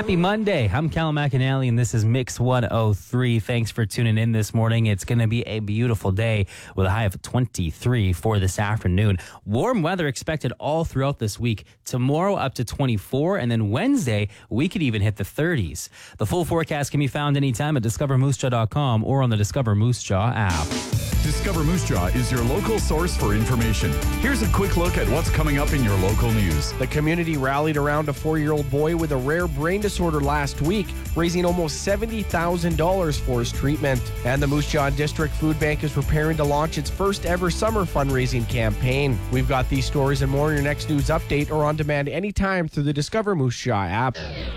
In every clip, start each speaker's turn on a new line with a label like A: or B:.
A: Happy Monday. I'm Callum McAnally, and this is Mix 103. Thanks for tuning in this morning. It's going to be a beautiful day with a high of 23 for this afternoon. Warm weather expected all throughout this week. Tomorrow up to 24, and then Wednesday, we could even hit the 30s. The full forecast can be found anytime at discovermoosejaw.com or on the Discover Moose Jaw app.
B: Discover Moose Jaw is your local source for information. Here's a quick look at what's coming up in your local news.
C: The community rallied around a 4-year-old boy with a rare brain disorder last week, raising almost $70,000 for his treatment. And the Moose Jaw District Food Bank is preparing to launch its first ever summer fundraising campaign. We've got these stories and more in your next news update or on demand anytime through the Discover Moose Jaw app.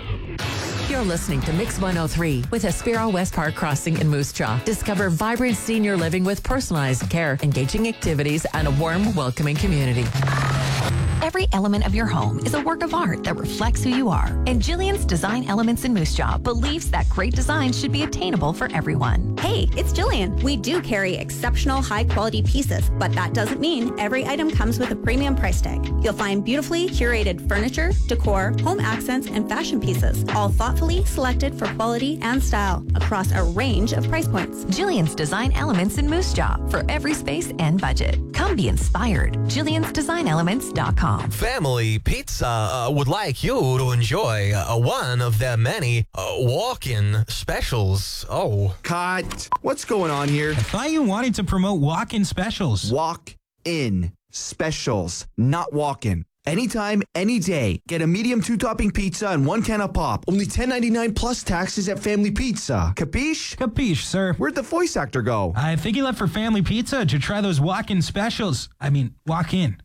D: You're listening to Mix 103 with Aspiro West Park Crossing in Moose Jaw. Discover vibrant senior living with personalized care, engaging activities, and a warm, welcoming community.
E: Every element of your home is a work of art that reflects who you are. And Jillian's Design Elements in Moose Jaw believes that great design should be attainable for everyone.
F: Hey, it's Jillian. We do carry exceptional high-quality pieces, but that doesn't mean every item comes with a premium price tag. You'll find beautifully curated furniture, decor, home accents, and fashion pieces, all thoughtfully selected for quality and style across a range of price points.
E: Jillian's Design Elements in Moose Jaw for every space and budget. Come be inspired. Jillian'sDesignElements.com.
G: Family Pizza would like you to enjoy one of their many walk-in specials. Oh.
H: Cut. What's going on here?
I: I thought you wanted to promote walk-in specials.
H: Walk-in specials, not walk-in. Anytime, any day. Get a medium 2-topping pizza and 1 can of pop. Only $10.99 plus taxes at Family Pizza. Capiche?
I: Capiche, sir.
H: Where'd the voice actor go?
I: I think he left for Family Pizza to try those walk-in specials. Walk in.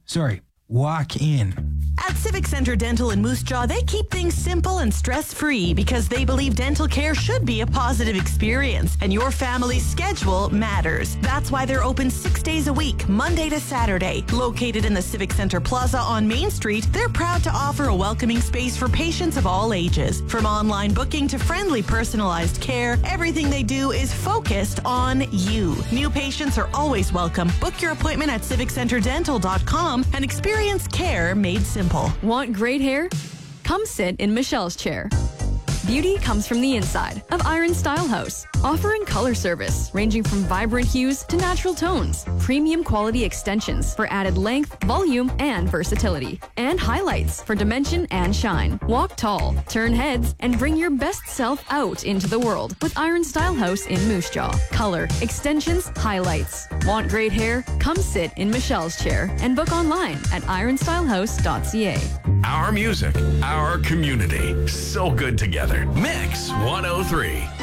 I: Walk in.
J: At Civic Center Dental in Moose Jaw, they keep things simple and stress-free because they believe dental care should be a positive experience, and your family's schedule matters. That's why they're open 6 days a week, Monday to Saturday. Located in the Civic Center Plaza on Main Street, they're proud to offer a welcoming space for patients of all ages. From online booking to friendly personalized care, everything they do is focused on you. New patients are always welcome. Book your appointment at civiccenterdental.com and experience care made simple.
K: Want great hair? Come sit in Michelle's chair. Beauty comes from the inside of Iron Style House, offering color service ranging from vibrant hues to natural tones, premium quality extensions for added length, volume, and versatility, and highlights for dimension and shine. Walk tall, turn heads, and bring your best self out into the world with Iron Style House in Moose Jaw. Color, extensions, highlights. Want great hair? Come sit in Michelle's chair and book online at ironstylehouse.ca.
L: Our music, our community, so good together. Mix 103.